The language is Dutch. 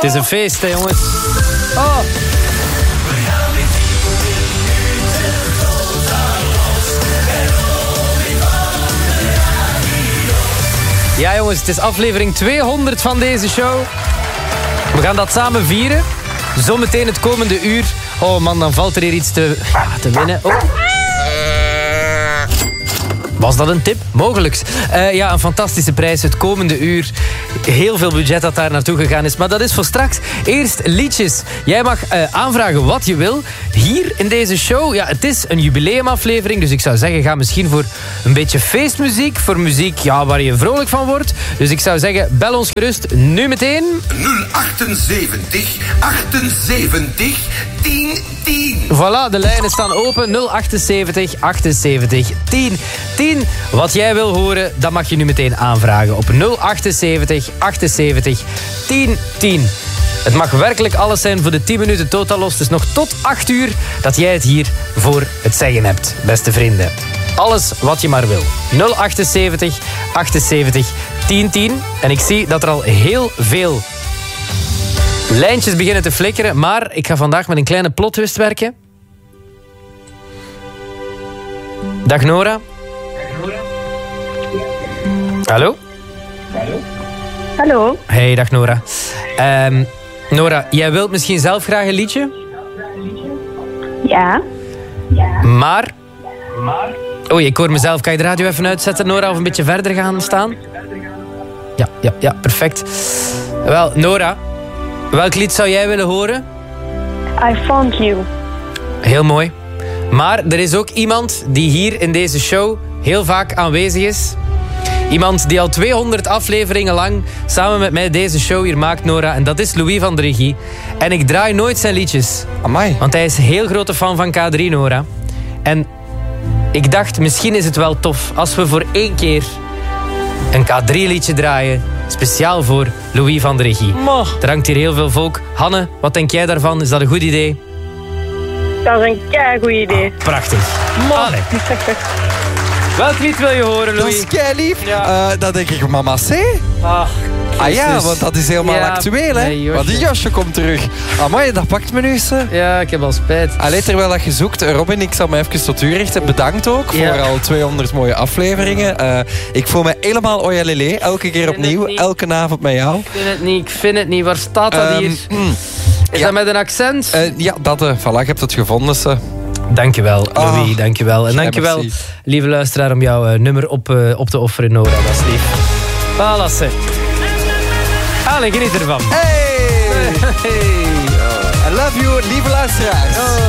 Het is een feest, hè, jongens. Oh. Ja, jongens, het is aflevering 200 van deze show. We gaan dat samen vieren. Zometeen het komende uur. Oh man, dan valt er hier iets te winnen. Oh. Was dat een tip? Mogelijks. Ja, een fantastische prijs het komende uur. Heel veel budget dat daar naartoe gegaan is. Maar dat is voor straks. Eerst liedjes. Jij mag aanvragen wat je wil. Hier in deze show. Ja, het is een jubileumaflevering. Dus ik zou zeggen, ga misschien voor een beetje feestmuziek. Voor muziek waar je vrolijk van wordt. Dus ik zou zeggen, bel ons gerust nu meteen. 078 78 10 10. Voilà, de lijnen staan open. 078 78 10 10. Wat jij wil horen, dat mag je nu meteen aanvragen op 078 78 10 10. Het mag werkelijk alles zijn voor de 10 minuten totaal los. Dus nog tot 8 uur dat jij het hier voor het zeggen hebt, beste vrienden. Alles wat je maar wil. 078 78 10 10. En ik zie dat er al heel veel lijntjes beginnen te flikkeren. Maar ik ga vandaag met een kleine plot-twist werken. Dag Nora. Hallo? Hallo. Hey, dag Nora. Nora, jij wilt misschien zelf graag een liedje? Ja. Maar? Oei, ik hoor mezelf. Kan je de radio even uitzetten, Nora? Of een beetje verder gaan staan? Ja, perfect. Wel, Nora, welk lied zou jij willen horen? I Found You. Heel mooi. Maar er is ook iemand die hier in deze show heel vaak aanwezig is. Iemand die al 200 afleveringen lang samen met mij deze show hier maakt, Nora. En dat is Louis van der Regie. En ik draai nooit zijn liedjes. Amai. Want hij is een heel grote fan van K3, Nora. En ik dacht, misschien is het wel tof als we voor 1 keer een K3-liedje draaien. Speciaal voor Louis van der Regie. Er hangt hier heel veel volk. Hanne, wat denk jij daarvan? Is dat een goed idee? Dat is een keigoed idee. Prachtig. Allee. Welk lied wil je horen, Dat Louis? is keilief. Ja. Dat denk ik Mama C. Ach, Ah ja, Christus. want dat is helemaal Ja, actueel, hè. nee, Josje. Want die Josje komt terug. Amai, dat pakt me nu eens. Ja, ik heb al spijt. Allee, terwijl dat je zoekt, Robin, ik zal me even tot u richten. Bedankt ook voor al 200 mooie afleveringen. Ik voel me helemaal oyalele, elke keer opnieuw, elke avond met jou. Ik vind het niet. Waar staat dat hier? Is dat met een accent? Ja, dat, voilà, je hebt het gevonden, ze. Dankjewel, Louis, dankjewel. En dankjewel, merci. lieve luisteraar, om jouw nummer op te offeren, Nora. Dat is lief. Voilà, ze. Allee, geniet ervan. Hey! I love you, lieve luisteraars.